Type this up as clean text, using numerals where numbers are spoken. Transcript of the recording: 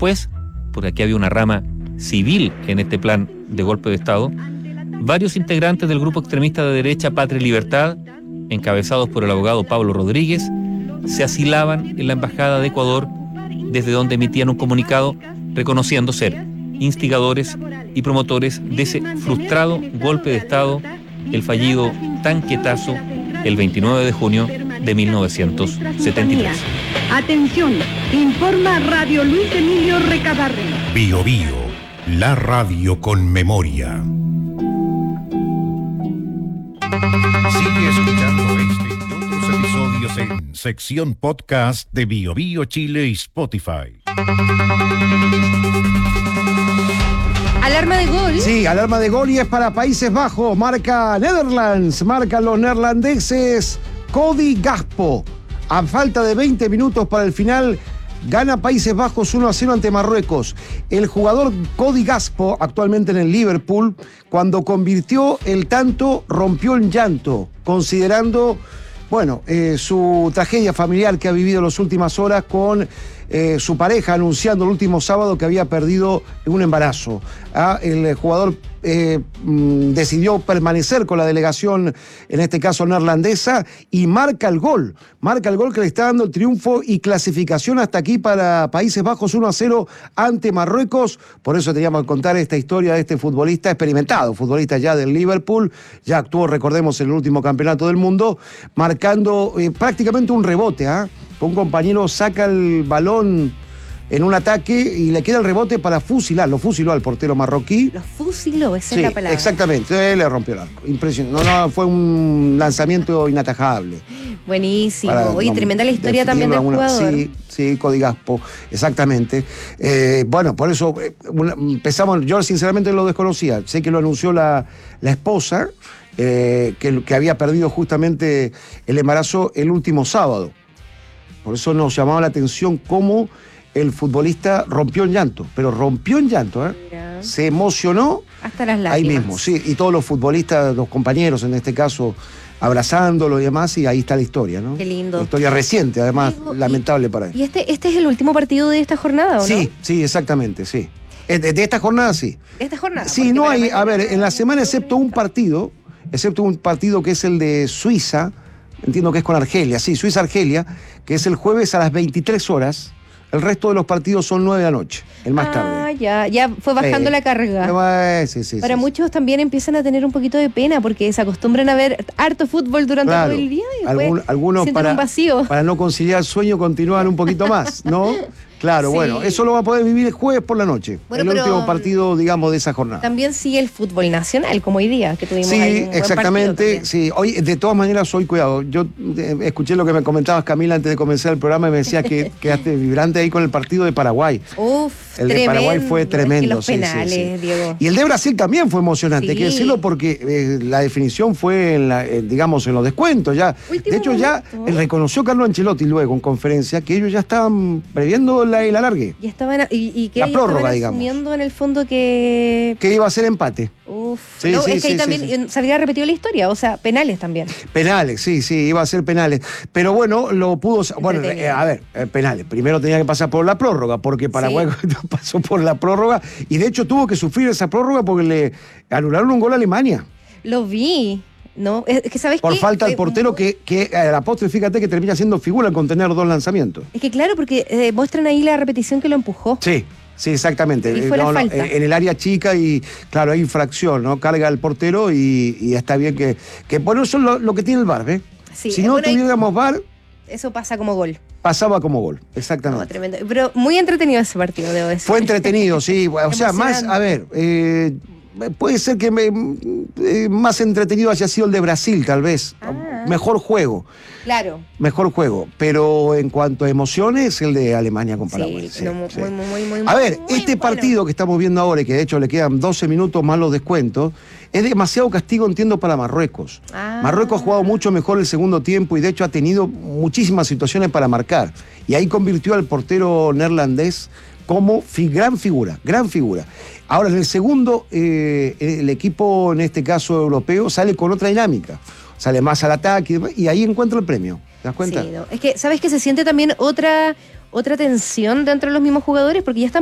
después, porque aquí había una rama civil en este plan de golpe de Estado, varios integrantes del grupo extremista de derecha Patria y Libertad, encabezados por el abogado Pablo Rodríguez, se asilaban en la Embajada de Ecuador, desde donde emitían un comunicado reconociendo ser instigadores y promotores de ese frustrado golpe de Estado, el fallido tanquetazo, el 29 de junio de 1973. Atención, informa Radio Luis Emilio Recabarren. Bio Bio, la radio con memoria. Sigue escuchando este y otros episodios en sección podcast de Bio Bio Chile y Spotify. Alarma de gol. Sí, alarma de gol y es para Países Bajos. Marca Netherlands, marcan los neerlandeses. Cody Gakpo. A falta de 20 minutos para el final, gana Países Bajos 1-0 ante Marruecos. El jugador Cody Gakpo, actualmente en el Liverpool, cuando convirtió el tanto, rompió en llanto, considerando, su tragedia familiar que ha vivido en las últimas horas con su pareja, anunciando el último sábado que había perdido un embarazo. El jugador decidió permanecer con la delegación, en este caso neerlandesa, y marca el gol que le está dando el triunfo y clasificación hasta aquí para Países Bajos 1-0 ante Marruecos. Por eso teníamos que contar esta historia de este futbolista experimentado, futbolista ya del Liverpool, ya actuó, recordemos, en el último campeonato del mundo, marcando prácticamente un rebote, un compañero saca el balón en un ataque y le queda el rebote para fusilar. Lo fusiló al portero marroquí. Lo fusiló, esa es la palabra. Exactamente, él le rompió el arco. Impresionante. No, fue un lanzamiento inatajable. Buenísimo. Oye, tremenda la historia también del jugador. Sí, Cody Gakpo, exactamente. Por eso empezamos, yo sinceramente lo desconocía. Sé que lo anunció la esposa, que había perdido justamente el embarazo el último sábado. Por eso nos llamaba la atención cómo el futbolista rompió en llanto, pero rompió en llanto, se emocionó hasta las lágrimas. Ahí mismo, sí, y todos los futbolistas, los compañeros en este caso, abrazándolo y demás, y ahí está la historia, ¿no? Qué lindo. Una historia reciente, además, lamentable para él. ¿Y este es el último partido de esta jornada, o no? Sí, exactamente, sí. De esta jornada, sí. ¿De esta jornada? Sí, no hay, en la semana excepto un partido que es el de Suiza, entiendo que es con Argelia, sí, Suiza-Argelia, que es el jueves a las 23 horas. El resto de los partidos son 9 de la noche, el más tarde. Ya fue bajando la carga. Sí. Para muchos también empiezan a tener un poquito de pena porque se acostumbran a ver harto fútbol durante todo el día y después algunos sienten un vacío. Para no conciliar el sueño continúan un poquito más, ¿no? Claro, sí. Eso lo va a poder vivir el jueves por la noche. El último partido, digamos, de esa jornada. También sigue el fútbol nacional, como hoy día, que tuvimos. Sí, ahí exactamente. Sí. Hoy, de todas maneras, hoy, cuidado. Yo escuché lo que me comentabas, Camila, antes de comenzar el programa y me decía que quedaste vibrante ahí con el partido de Paraguay. El de Paraguay fue tremendo. Es que los penales, Diego. Y el de Brasil también fue emocionante, hay que decirlo, porque la definición fue en los descuentos. Ya. De hecho, reconoció Carlo Ancelotti luego en conferencia que ellos ya estaban previendo el alargue. Y estaban y que la prórroga, estaban asumiendo en el fondo que iba a ser empate. Es que ahí también se había repetido la historia, o sea, penales también. Penales, sí, iba a ser penales. Pero lo pudo. Penales. Primero tenía que pasar por la prórroga, porque Paraguay pasó por la prórroga y de hecho tuvo que sufrir esa prórroga porque le anularon un gol a Alemania. Lo vi. No, es que ¿sabes qué? Por falta al portero que a la postre, fíjate que termina siendo figura al contener 2 lanzamientos. Es que claro, porque muestran ahí la repetición que lo empujó. Sí, exactamente. Y fue la falta. En el área chica y, claro, hay infracción, ¿no? Carga al portero y está bien que bueno, eso es lo que tiene el VAR, Sí, si no tuviéramos VAR... Eso pasa como gol. Pasaba como gol, exactamente. No, tremendo. Pero muy entretenido ese partido, debo decir. Fue entretenido, sí. O sea, más, puede ser que más entretenido haya sido el de Brasil, tal vez. Mejor juego. Claro. Mejor juego. Pero en cuanto a emociones, el de Alemania con Paraguay. Muy a ver, este partido que estamos viendo ahora, y que de hecho le quedan 12 minutos más los descuentos, es demasiado castigo, entiendo, para Marruecos. Marruecos ha jugado mucho mejor el segundo tiempo y de hecho ha tenido muchísimas situaciones para marcar. Y ahí convirtió al portero neerlandés como gran figura. Ahora, en el segundo, el equipo, en este caso europeo, sale con otra dinámica. Sale más al ataque y ahí encuentra el premio. ¿Te das cuenta? Sí, es que, ¿sabes que se siente también otra tensión dentro de los mismos jugadores? Porque ya están